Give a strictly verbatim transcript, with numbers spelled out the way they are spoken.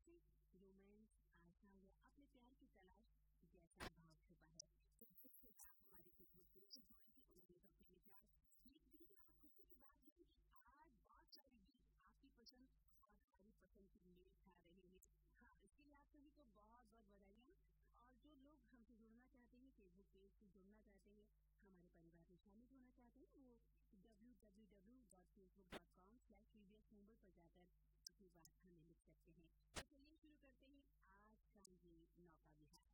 से रोमांस, आशा या अपने प्यार की तलाश जैसा भाव छुपा है। तो इसके साथ हमारे फेसबुक पेज से जुड़े थे उन्होंने तो अपने विचार लिख दिए। और खुशी की बात है कि आज बहुत सारे गीत आपकी पसंद और हमारी पसंद की मेल खा रहे हैं। हाँ, इसके लिए आप सभी को बहुत बहुत बधाइयाँ। और जो लोग हमसे जुड़ना चाहते हैं, फेसबुक पेज से जुड़ना चाहते हैं, हमारे परिवार में शामिल होना चाहते हैं, वो W W W dot Facebook dot com slash TVS Mumbai पर जाकर अपनी बात हमें लिख सकते हैं। तो चलिए शुरू करते हैं आज का ये नौका विहार।